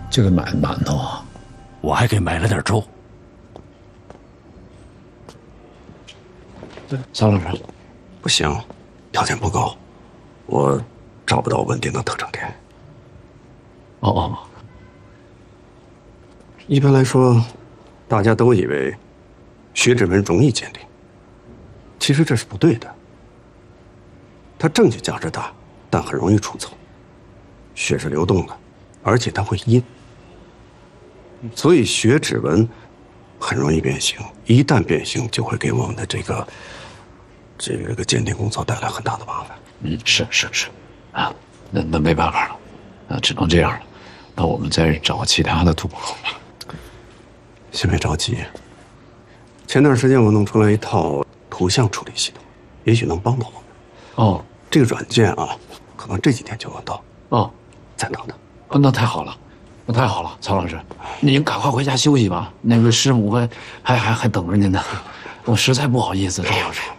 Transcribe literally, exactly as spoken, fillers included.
就给买馒头啊。 我还给买了点粥。 曹老师， 不行，条件不够，我找不到稳定的特征点。 哦哦， 一般来说，大家都以为血指纹容易鉴定，其实这是不对的。它证据价值大，但很容易出错。血是流动的，而且它会阴，所以血指纹很容易变形。一旦变形，就会给我们的这个这个这个鉴定工作带来很大的麻烦。 嗯，是是是，啊，那那没办法了，啊，只能这样了。那我们再找其他的突破口吧。 先别着急，前段时间我弄出来一套图像处理系统，也许能帮到我们。 哦， 这个软件啊，可能这几天就能到。 哦， 再等等。 哦，那太好了，那太好了，曹老师，您赶快回家休息吧。那个师母还还还还等着您呢，我实在不好意思，曹老师。